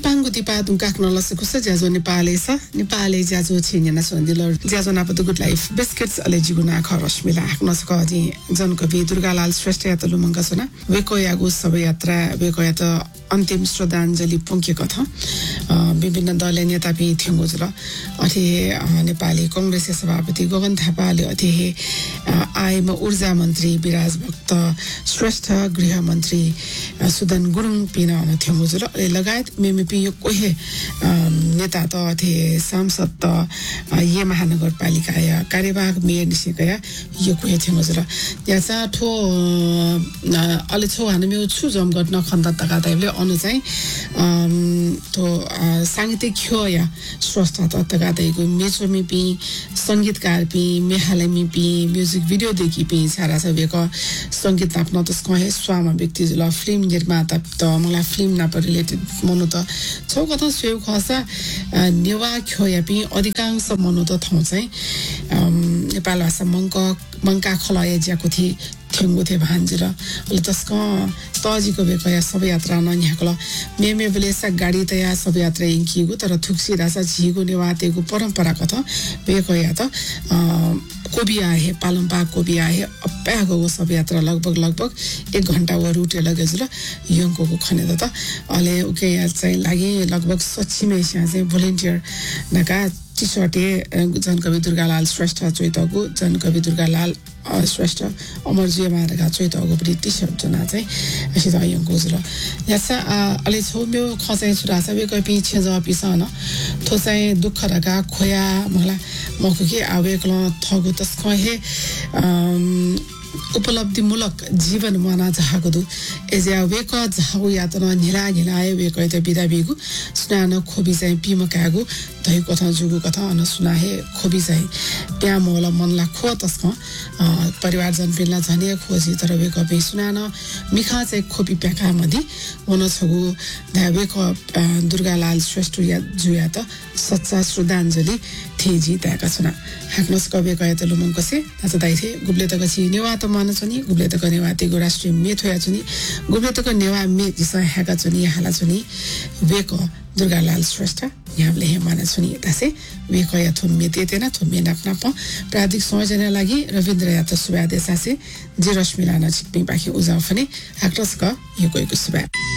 Pangu tipa tungkak nola sekusa jazo Nepale jazo chinyana sondilo jazo napatu good life biscuits alejiguna kharosh mila akno sakaji जनकवि Durgalal Shrestha यात लुमंगा सुना वेको यागु सबै यात्रा वेको यात अन्तिम श्रद्धाञ्जली पुगेको छ विभिन्न दलीय नेता पनि थियौ जुल अथे नेपाली कांग्रेस सभापति गगन थापाले अथे आइमा ऊर्जा मन्त्री विराज भक्त श्रेष्ठ गृह मन्त्री सुदन गुरुङ पिन थियौ जुल लगायत मेमेपी यो कोही नेता त अथे सांसद त ये महानगरपालिका या कार्यवाहक मेयर निसिकया यो कोही थियौ जुल याचा ठो अलि छौ हामी छु जम गर्न खन्द तका ताइले अनु चाहिँ तो सांगीतिक खो या स्वस्थ तका ताइको मेचोमी पि संगीतकार पि मेहालमी पि म्युजिक भिडियो देखि पि सारा सबैको संगीत आफ्नो त्यसको हे स्वामा व्यक्ति ल फिल्म निर्माता त मलाई फिल्म नाप रिलेटेड मनु त छौ कथा सेउ खसा नेवा खो या पि अधिकांश मनु त थौ चाहिँ नेपाल भाषा मंका खलाय ज्याको थि थेंगु थे भान्जिर अले तस्को तजिको बेकया सबै यात्रा न यहाँको मेमे बलेसा गाडी त या सबै यात्रा इंकिगु तर थुक्सी रासा झिगु नेवातेको परम्परागत बेकया त कोबिया हे पालम्पा कोबिया हे अप्यागो सबै यात्रा लगभग 1 घण्टा व रुटे लगेजुल यंको खने त अले ओके या चाहिँ लागि लगभग सच्चीमै चाहिँ भोलिन्टियर नका टी-शर्ट जनकवि दुर्गालाल श्रेष्ठ चोइतगु जनकवि दुर्गालाल श्रेष्ठ अमरजी मारेका चोइतगु पनि टी-शर्ट जना चाहिँ यसि त यंको जुल यासा अले छौम्यो खसै सुरा सबै क पिछे ज पिसन थो चाहिँ दुःख रका खोया मला मको के आवेकल थगु तस्को हे उपलब्धिमूलक जीवन मना चाहको दु एजा वेक झाउ यातना निलाए वेक त बिदा बिगु सुनान खोबी चाहिँ पिमकागु दही कथा जुगु कथा अन सुनाहे खोबी चाहिँ प्या मोला मनला खो तस्को परिवारजन पिल्ला झने खोजी तर वेक बे सुनान मिखा चाहिँ खोबी प्याका मदि वन छगु धावेक दुर्गालाल श्रेष्ठ या जुया त सच्चा श्रद्धाञ्जली थेजी ताका छना हाक्नस कबे कयत लुमंको से नाच दाइथे गुब्ले त गछि नेवा त मान छनी गुब्ले त नेवा तेगु राष्ट्रिय मेथ होया छनी गुब्ले त नेवा मे जिसा हाका छनी हाला छनी वेक दुर्गालाल श्रेष्ठ यहाँले हे मान छनी तासे वेक या थुम मेते तेना थुम मे नाप्ना प प्रादिक संयोजना लागि रविन्द्र यात सुबा देसासे जे रश्मिला नचिक्ने बाकी उजाउ फने हाक्नस क यो कोइको सुबा